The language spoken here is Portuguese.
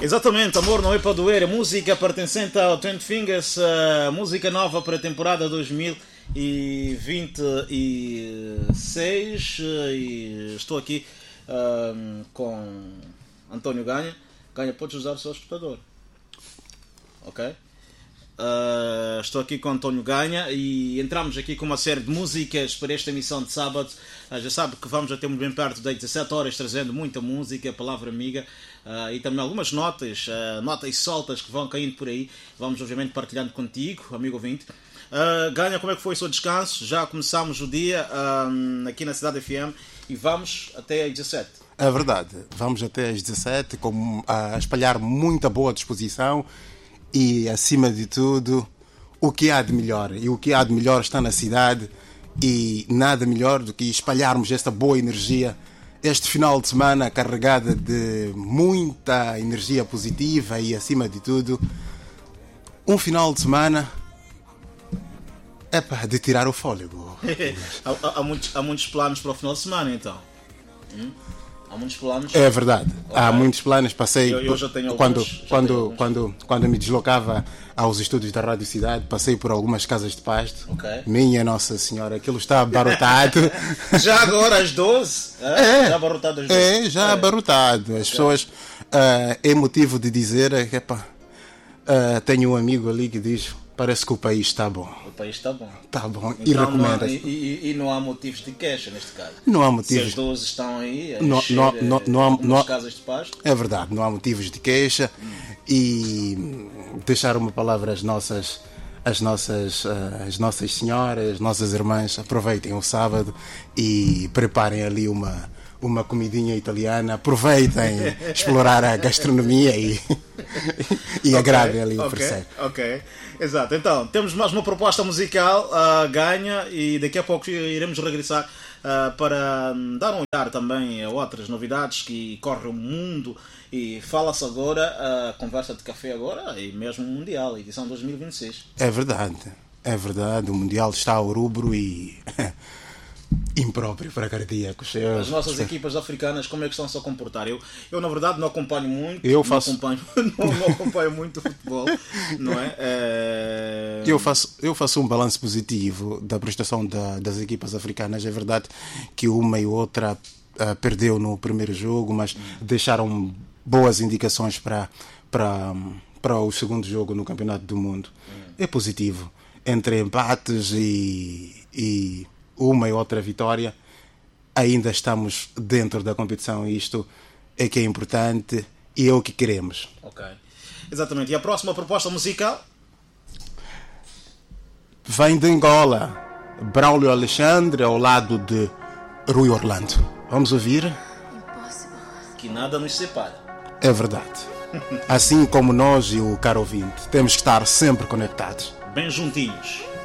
Exatamente, Amor Não É Para Doer, a música pertencente ao 20 Fingers, música nova para a temporada 2026. E estou aqui com António Ganha. Ganha, podes usar o seu escutador. Ok? Estou aqui com António Ganha e entramos aqui com uma série de músicas para esta emissão de sábado. Já sabe que vamos até muito bem perto das 17 horas trazendo muita música, palavra amiga, e também algumas notas soltas que vão caindo por aí. Vamos obviamente partilhando contigo, amigo ouvinte. Ganha, como é que foi o seu descanso? Já começamos o dia aqui na Cidade FM e vamos até às 17. É verdade, vamos até às 17 a espalhar muita boa disposição. E, acima de tudo, o que há de melhor. E o que há de melhor está na cidade. E nada melhor do que espalharmos esta boa energia este final de semana carregada de muita energia positiva e, acima de tudo, um final de semana de tirar o fôlego. Há muitos planos para o final de semana, então. Há muitos planos. É verdade, okay. Há muitos planos. Passei eu já tenho quando me deslocava aos estúdios da Rádio Cidade, passei por algumas casas de pasto. Okay. Minha Nossa Senhora, aquilo está abarrotado. Já agora às 12? Já abarrotado às 12? Já abarrotado. As pessoas é motivo de dizer tenho um amigo ali que diz: parece que o país está bom. O país está bom. Está bom. Então, e recomenda. E não há motivos de queixa neste caso. Não há motivos. Se as 12 estão aí, não há casas de pasto. É verdade, não há motivos de queixa. E deixar uma palavra às nossas senhoras, nossas irmãs, aproveitem o sábado e preparem ali uma comidinha italiana, aproveitem explorar a gastronomia e agradem ali o parceiro. Ok, exato. Então, temos mais uma proposta musical, Ganha, e daqui a pouco iremos regressar para dar um olhar também a outras novidades que correm o mundo. E fala-se agora, a conversa de café agora, e mesmo o Mundial, edição 2026. É verdade, o Mundial está ao rubro e impróprio para cardíacos. As nossas equipas africanas, como é que estão-se a comportar? Eu na verdade não acompanho muito, não acompanho muito o futebol, não é? Eu faço um balanço positivo da prestação das equipas africanas. É verdade que uma e outra perdeu no primeiro jogo, mas deixaram boas indicações para o segundo jogo no Campeonato do Mundo. É positivo. Entre empates e uma e outra vitória, ainda estamos dentro da competição, e isto é que é importante e é o que queremos. Ok, exatamente. E a próxima proposta musical? Vem de Angola, Braulio Alexandre ao lado de Rui Orlando. Vamos ouvir? Que nada nos separa. É verdade. Assim como nós e o caro ouvinte, temos que estar sempre conectados. Bem juntinhos.